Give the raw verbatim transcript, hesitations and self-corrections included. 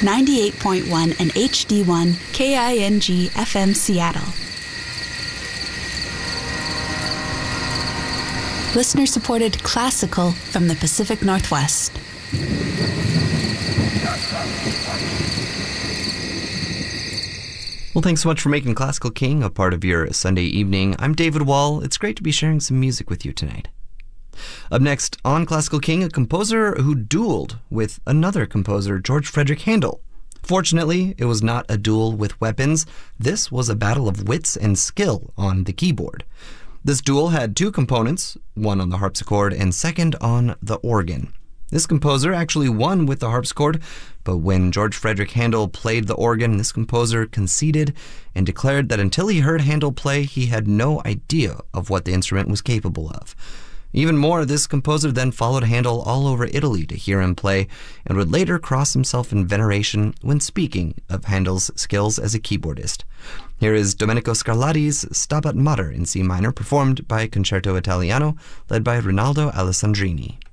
ninety-eight point one and H D one K I N G F M Seattle. Listener-supported classical from the Pacific Northwest. Well, thanks so much for making Classical King a part of your Sunday evening. I'm David Wall. It's great to be sharing some music with you tonight. Up next on Classical King, a composer who dueled with another composer, George Frederick Handel. Fortunately, it was not a duel with weapons. This was a battle of wits and skill on the keyboard. This duel had two components, one on the harpsichord and second on the organ. This composer actually won with the harpsichord, but when George Frederick Handel played the organ, this composer conceded and declared that until he heard Handel play, he had no idea of what the instrument was capable of. Even more, this composer then followed Handel all over Italy to hear him play and would later cross himself in veneration when speaking of Handel's skills as a keyboardist. Here is Domenico Scarlatti's Stabat Mater in C minor, performed by Concerto Italiano, led by Rinaldo Alessandrini.